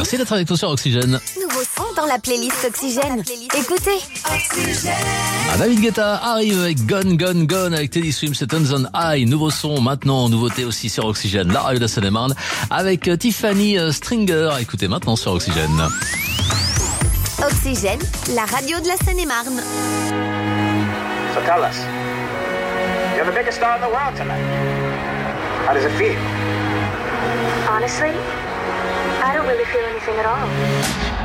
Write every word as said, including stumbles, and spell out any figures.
Merci d'être avec nous sur Oxygène. Nouveau son dans la playlist Oxygène. Écoutez. Ah, David Guetta arrive avec Gone Gone Gone avec Teddy Swims et Tons on High. Nouveau son maintenant, nouveauté aussi sur Oxygène, la radio de la Seine-et-Marne avec Tiffany Stringer. Écoutez maintenant sur Oxygène. Oxygène, la radio de la Seine-et-Marne. So tell us, you're the biggest star in the world tonight. How does it feel? Honestly, I don't really feel anything at all.